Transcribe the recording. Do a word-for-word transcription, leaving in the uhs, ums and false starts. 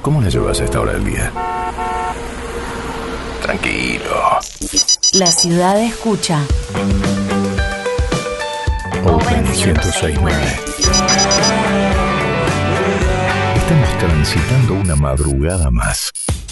¿Cómo la llevas a esta hora del día? Tranquilo. La ciudad escucha. Open ciento seis punto nueve. Estamos transitando una madrugada más.